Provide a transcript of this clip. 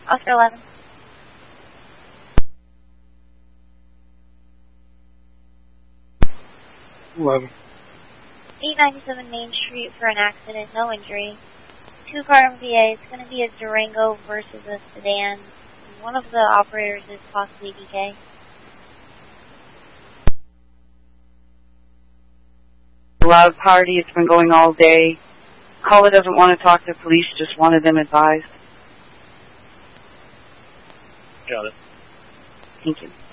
Oscar 11. 11. 897 Main Street for an accident, no injury. 2-car MVA. It's going to be a Durango versus a sedan. One of the operators is possibly DK. Loud party. It's been going all day. Caller doesn't want to talk to police, just wanted them advised. Got it. Thank you.